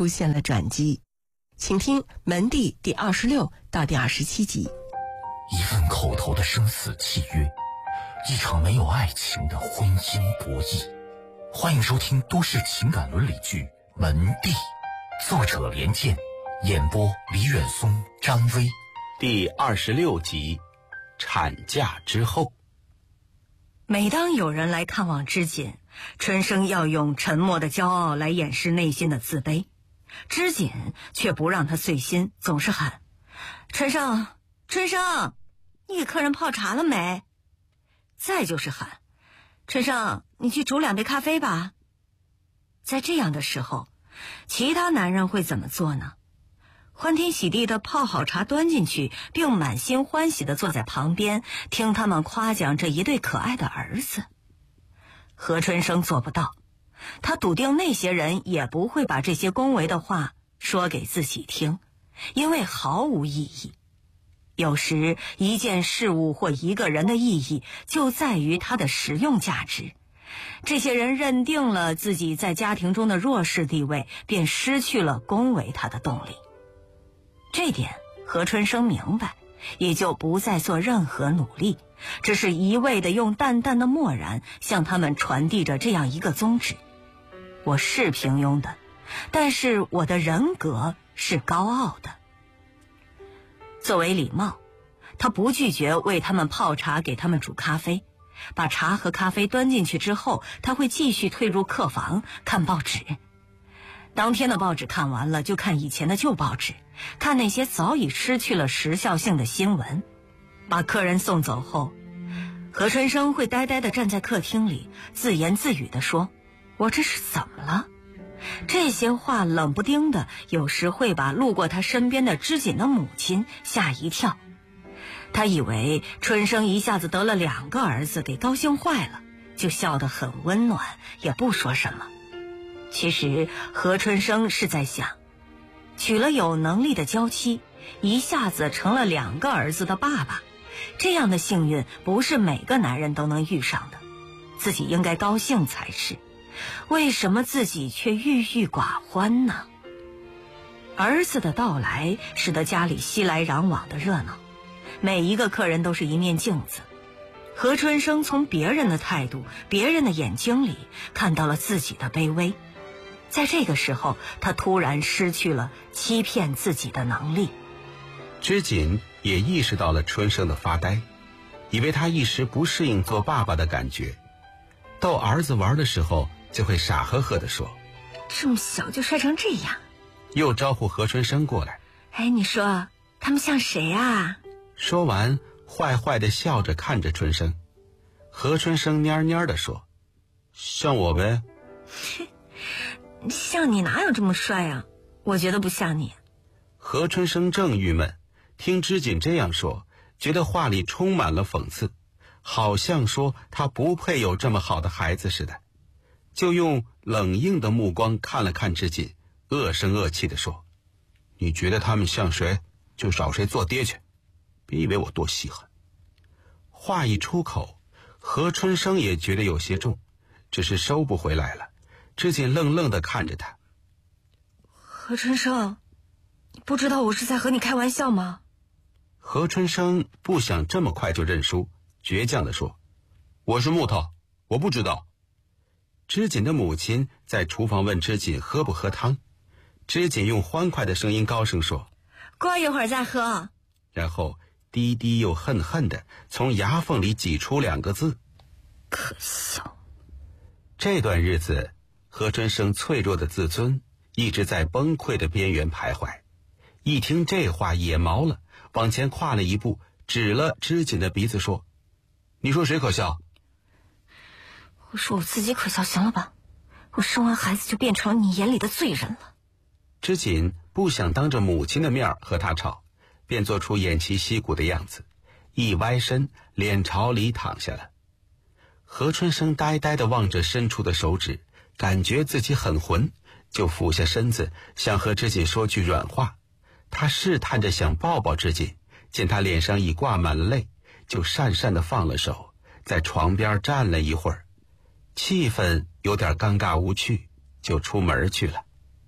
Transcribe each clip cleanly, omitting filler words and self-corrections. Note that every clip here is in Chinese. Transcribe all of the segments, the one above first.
出现了转机。请听《门第》第26到第27集。 一份口头的生死契约，一场没有爱情的婚姻博弈。欢迎收听都市情感伦理剧《门第》，作者连剑，演播李远松、张薇。 第26集，产假之后。 每当有人来看望知锦，春生要用沉默的骄傲来掩饰内心的自卑，知锦却不让他碎心，总是喊：春生，春生，你给客人泡茶了没？再就是喊：春生，你去煮2杯咖啡吧。在这样的时候，其他男人会怎么做呢？欢天喜地的泡好茶端进去，并满心欢喜地坐在旁边，听他们夸奖这一对可爱的儿子。何春生做不到，他笃定那些人也不会把这些恭维的话说给自己听，因为毫无意义。有时一件事物或一个人的意义就在于它的实用价值，这些人认定了自己在家庭中的弱势地位，便失去了恭维他的动力。这点何春生明白，也就不再做任何努力，只是一味地用淡淡的漠然向他们传递着这样一个宗旨：我是平庸的，但是我的人格是高傲的。作为礼貌，他不拒绝为他们泡茶，给他们煮咖啡。把茶和咖啡端进去之后，他会继续退入客房看报纸。当天的报纸看完了，就看以前的旧报纸，看那些早已失去了时效性的新闻。把客人送走后，何春生会呆呆地站在客厅里，自言自语地说：我这是怎么了？这些话冷不丁的，有时会把路过他身边的知锦的母亲吓一跳。他以为春生一下子得了2个儿子，给高兴坏了，就笑得很温暖，也不说什么。其实何春生是在想，娶了有能力的娇妻，一下子成了2个儿子的爸爸，这样的幸运不是每个男人都能遇上的，自己应该高兴才是，为什么自己却郁郁寡欢呢？儿子的到来使得家里熙来攘往的热闹，每一个客人都是一面镜子。何春生从别人的态度、别人的眼睛里看到了自己的卑微，在这个时候，他突然失去了欺骗自己的能力。 知锦也意识到了春生的发呆，以为他一时不适应做爸爸的感觉。逗儿子玩的时候，就会傻呵呵地说： 这么小就帅成这样。 又招呼何春生过来： 哎，你说他们像谁啊？ 说完，坏坏地笑着看着春生。何春生蔫蔫地说：像我呗。 像你哪有这么帅啊？我觉得不像你。 何春生正郁闷，听知锦这样说，觉得话里充满了讽刺，好像说他不配有这么好的孩子似的，就用冷硬的目光看了看知锦，恶声恶气地说：你觉得他们像谁，就找谁做爹去，别以为我多稀罕。话一出口，何春生也觉得有些重，只是收不回来了。知锦愣愣地看着他： 何春生，你不知道我是在和你开玩笑吗？ 何春生不想这么快就认输，倔强地说：我是木头，我不知道。知锦的母亲在厨房问知锦喝不喝汤，知锦用欢快的声音高声说： 过一会儿再喝。 然后低低又恨恨地从牙缝里挤出2个字： 可笑。 这段日子，何春生脆弱的自尊一直在崩溃的边缘徘徊。一听这话也毛了，往前跨了一步，指了知锦的鼻子说：你说谁可笑？ 我说我自己可笑，行了吧？我生完孩子就变成了你眼里的罪人了。 知锦不想当着母亲的面和他吵，便做出偃旗息鼓的样子，一歪身，脸朝里躺下了。何春生呆呆地望着伸出的手指，感觉自己很混，就俯下身子想和知锦说句软话。他试探着想抱抱知锦，见他脸上已挂满了泪，就讪讪地放了手，在床边站了一会儿，气氛有点尴尬无趣，就出门去了。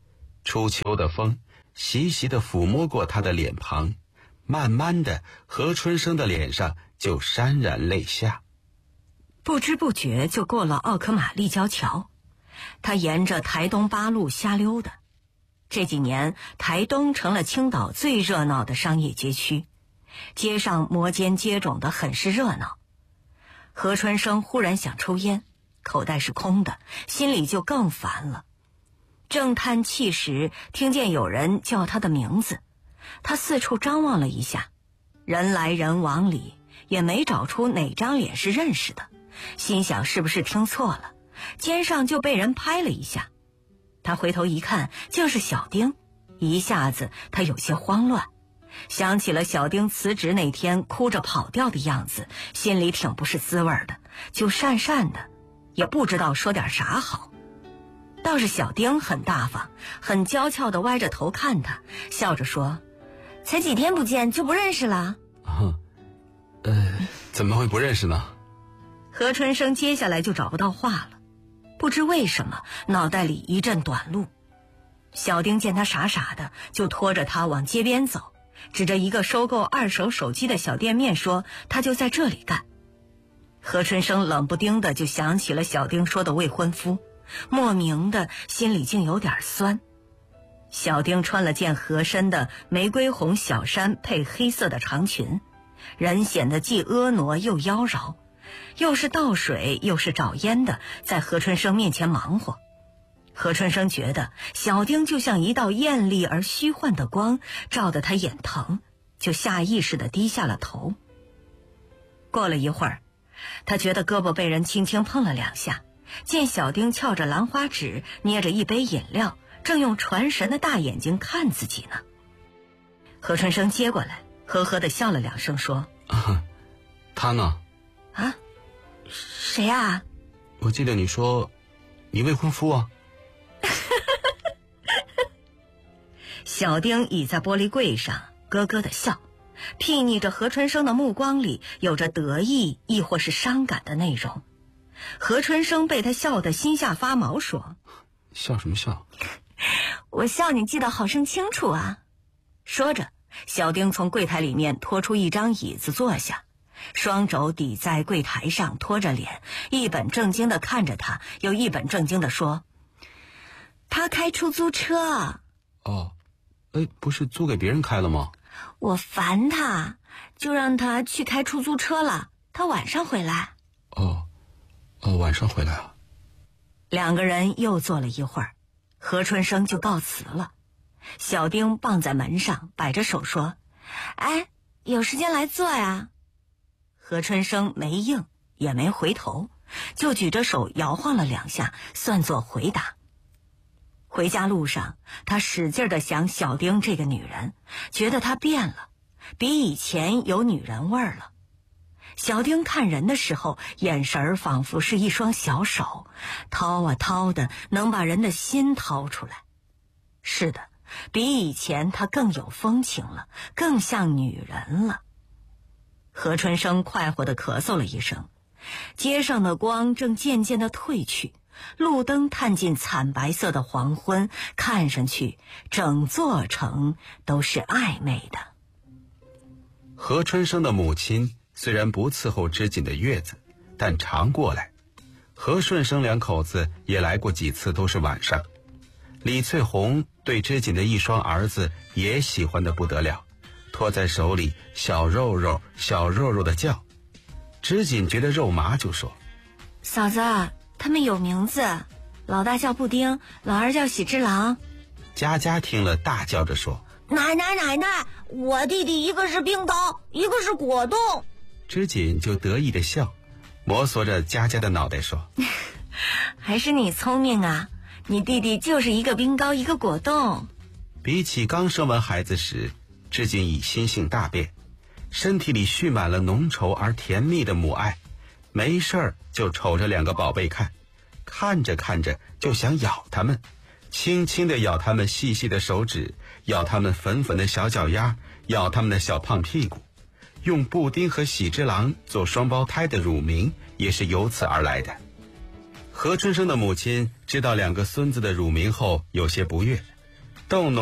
初秋的风习习地抚摸过他的脸庞，慢慢的，何春生的脸上就潸然泪下。 不知不觉就过了奥克玛立交桥，他沿着台东八路瞎溜达。这几年，台东成了青岛最热闹的商业街区，街上摩肩接踵的，很是热闹。何春生忽然想抽烟，口袋是空的，心里就更烦了。正叹气时，听见有人叫他的名字，他四处张望了一下，人来人往里也没找出哪张脸是认识的，心想是不是听错了，肩上就被人拍了一下。他回头一看，竟是小丁，一下子他有些慌乱，想起了小丁辞职那天哭着跑掉的样子，心里挺不是滋味的，就讪讪的，也不知道说点啥好。倒是小丁很大方，很娇俏的歪着头看他，笑着说：“才几天不见就不认识了？” 怎么会不认识呢？ 何春生接下来就找不到话了，不知为什么脑袋里一阵短路。小丁见他傻傻的，就拖着他往街边走，指着一个收购二手手机的小店面说他就在这里干。何春生冷不丁的就想起了小丁说的未婚夫，莫名的心里竟有点酸。小丁穿了件合身的玫瑰红小衫配黑色的长裙，人显得既婀娜又妖娆，又是倒水又是找烟的，在何春生面前忙活。何春生觉得小丁就像一道艳丽而虚幻的光，照得他眼疼，就下意识地低下了头。过了一会儿，他觉得胳膊被人轻轻碰了两下，见小丁翘着兰花指，捏着一杯饮料，正用传神的大眼睛看自己呢。何春生接过来，呵呵地笑了两声，说：“ 他呢？ 啊，谁啊？ 我记得你说，你未婚夫啊。” 小丁倚在玻璃柜上，咯咯地笑，睥睨着何春生的目光里有着得意亦或是伤感的内容。何春生被他笑得心下发毛，说：“ 笑什么笑？ 我笑你记得好生清楚啊。”说着，小丁从柜台里面拖出一张椅子坐下，双肘抵在柜台上，拖着脸，一本正经地看着他，又一本正经地说：“他开出租车。” 哦，不是租给别人开了吗？ 我烦他，就让他去开出租车了，他晚上回来。 晚上回来啊。 两个人又坐了一会儿，何春生就告辞了。小丁傍在门上，摆着手说：“哎，有时间来坐呀。”何春生没应，也没回头，就举着手摇晃了两下，算作回答。回家路上，他使劲地想小丁这个女人，觉得她变了，比以前有女人味儿了。小丁看人的时候，眼神儿仿佛是一双小手，掏啊掏的，能把人的心掏出来。是的，比以前她更有风情了，更像女人了。何春生快活地咳嗽了一声，街上的光正渐渐地褪去，路灯探进惨白色的黄昏，看上去整座城都是暧昧的。 何春生的母亲虽然不伺候织锦的月子，但常过来。何顺生两口子也来过几次，都是晚上。李翠红对织锦的一双儿子也喜欢得不得了，托在手里小肉肉小肉肉的叫。织锦觉得肉麻，就说：“ 嫂子，他们有名字，老大叫布丁，老二叫喜之郎。” 佳佳听了大叫着说：“ 奶奶，我弟弟一个是冰刀，一个是果冻。” 织锦就得意地笑，摩挲着佳佳的脑袋说：“ 还是你聪明啊，你弟弟就是一个冰糕一个果冻。” 比起刚生完孩子时，织锦已心性大变，身体里蓄满了浓稠而甜蜜的母爱，没事儿就瞅着两个宝贝看，看着看着就想咬他们，轻轻地咬他们细细的手指，咬他们粉粉的小脚丫，咬他们的小胖屁股。用布丁和喜之郎做双胞胎的乳名也是由此而来的。何春生的母亲知道两个孙子的乳名后有些不悦， 动动